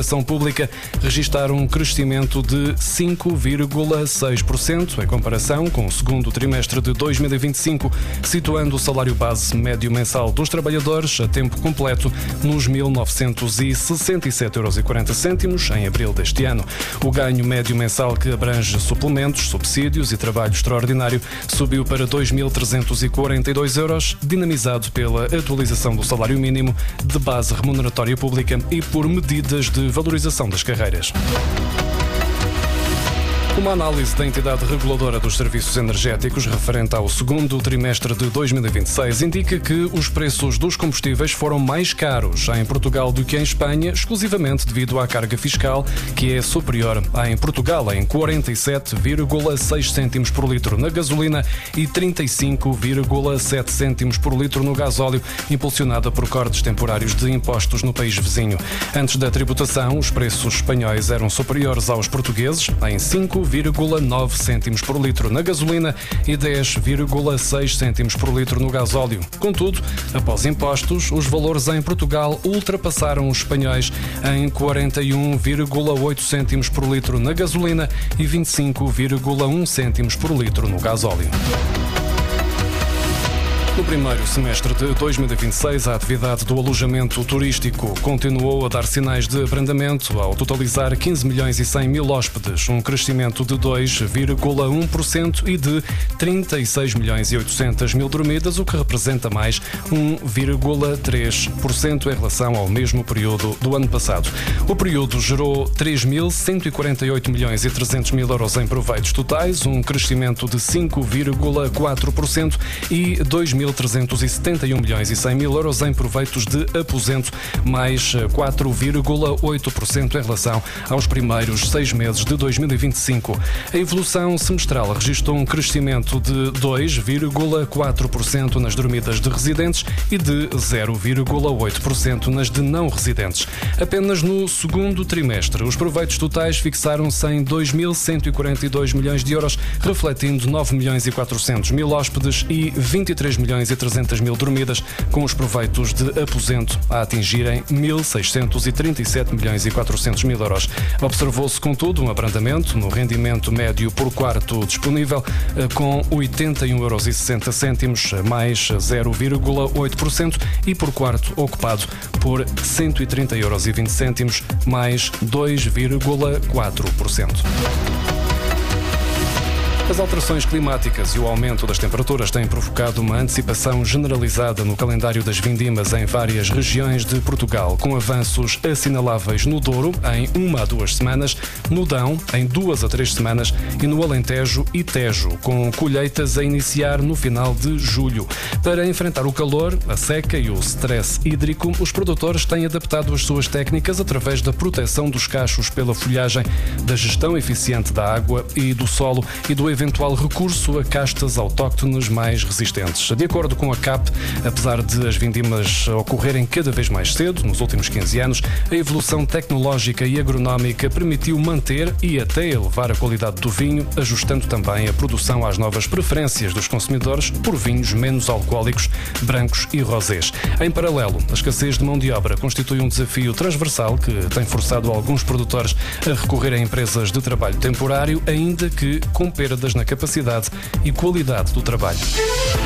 administração pública registaram um crescimento de 5,6% em comparação com o segundo trimestre de 2025, situando o salário base médio mensal dos trabalhadores a tempo completo nos 1.967,40 € em abril deste ano. O ganho médio mensal, que abrange suplementos, subsídios e trabalho extraordinário, subiu para 2.342 €, dinamizado pela atualização do salário mínimo de base remuneratória pública e por medidas de valorização das carreiras. Uma análise da entidade reguladora dos serviços energéticos referente ao segundo trimestre de 2026 indica que os preços dos combustíveis foram mais caros em Portugal do que em Espanha, exclusivamente devido à carga fiscal, que é superior em Portugal em 47,6 cêntimos por litro na gasolina e 35,7 cêntimos por litro no gasóleo, impulsionada por cortes temporários de impostos no país vizinho. Antes da tributação, os preços espanhóis eram superiores aos portugueses em 5,9 cêntimos por litro na gasolina e 10,6 cêntimos por litro no gasóleo. Contudo, após impostos, os valores em Portugal ultrapassaram os espanhóis em 41,8 cêntimos por litro na gasolina e 25,1 cêntimos por litro no gasóleo. No primeiro semestre de 2026, a atividade do alojamento turístico continuou a dar sinais de abrandamento, ao totalizar 15 milhões e 100 mil hóspedes, um crescimento de 2,1% e de 36 milhões e 800 mil dormidas, o que representa mais 1,3% em relação ao mesmo período do ano passado. O período gerou 3.148 milhões e 300 mil euros em proveitos totais, um crescimento de 5,4% e 2.371 milhões e 100 mil euros em proveitos de aposento, mais 4,8% em relação aos primeiros 6 meses de 2025. A evolução semestral registrou um crescimento de 2,4% nas dormidas de residentes e de 0,8% nas de não residentes. Apenas no segundo trimestre, os proveitos totais fixaram-se em 2.142 milhões de euros, refletindo 9 milhões e 400 mil hóspedes e 23 milhões e 300 mil dormidas, com os proveitos de aposento a atingirem 1.637 milhões e 400 mil euros. Observou-se, contudo, um abrandamento no rendimento médio por quarto disponível, com 81,60 €, mais 0,8%, e por quarto ocupado por 130,20 €, mais 2,4%. As alterações climáticas e o aumento das temperaturas têm provocado uma antecipação generalizada no calendário das vindimas em várias regiões de Portugal, com avanços assinaláveis no Douro em 1 a 2 semanas, no Dão em 2 a 3 semanas e no Alentejo e Tejo, com colheitas a iniciar no final de julho. Para enfrentar o calor, a seca e o stress hídrico, os produtores têm adaptado as suas técnicas através da proteção dos cachos pela folhagem, da gestão eficiente da água e do solo e do eventual recurso a castas autóctones mais resistentes. De acordo com a CAP, apesar de as vindimas ocorrerem cada vez mais cedo, nos últimos 15 anos, a evolução tecnológica e agronómica permitiu manter e até elevar a qualidade do vinho, ajustando também a produção às novas preferências dos consumidores por vinhos menos alcoólicos, brancos e rosés. Em paralelo, a escassez de mão de obra constitui um desafio transversal que tem forçado alguns produtores a recorrer a empresas de trabalho temporário, ainda que com perdas na capacidade e qualidade do trabalho.